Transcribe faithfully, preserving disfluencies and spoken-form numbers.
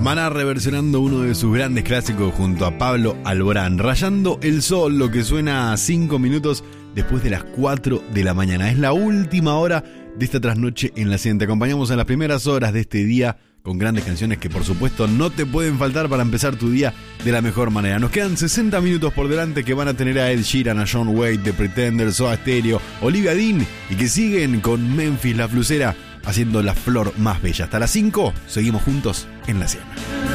Maná reversionando uno de sus grandes clásicos junto a Pablo Alborán. Rayando el sol, lo que suena a cinco minutos después de las cuatro de la mañana. Es la última hora de esta trasnoche en la cien. Te acompañamos en las primeras horas de este día con grandes canciones que por supuesto no te pueden faltar para empezar tu día de la mejor manera. Nos quedan sesenta minutos por delante que van a tener a Ed Sheeran, a John Waite, The Pretenders, Soda Stereo, Olivia Dean y que siguen con Memphis La Flusera haciendo la flor más bella. Hasta las cinco seguimos juntos en la cien.